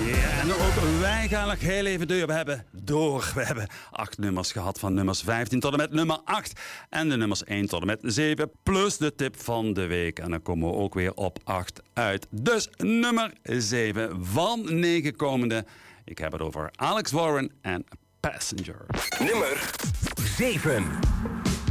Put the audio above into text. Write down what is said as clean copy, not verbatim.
Ja, en ook wij gaan nog heel even door. We hebben 8 nummers gehad, van nummers 15 tot en met nummer 8. En de nummers 1 tot en met 7, plus de tip van de week. En dan komen we ook weer op 8 uit. Dus nummer 7 van 9 komende. Ik heb het over Alex Warren en Passenger. Nummer 7.